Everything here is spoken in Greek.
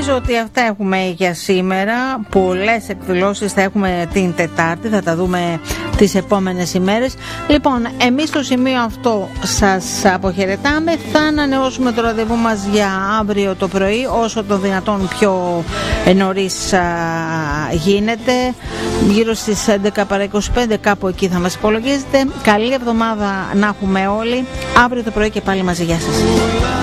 Νομίζω ότι αυτά έχουμε για σήμερα. Πολλές εκδηλώσεις θα έχουμε την Τετάρτη, θα τα δούμε τις επόμενες ημέρες. Λοιπόν, εμείς στο σημείο αυτό σας αποχαιρετάμε. Θα ανανεώσουμε το ραντεβού μας για αύριο το πρωί, όσο το δυνατόν πιο νωρίς γίνεται, γύρω στις 11 παρά 25, κάπου εκεί θα μας υπολογίζετε. Καλή εβδομάδα να έχουμε όλοι. Αύριο το πρωί και πάλι μαζί. Γεια σας.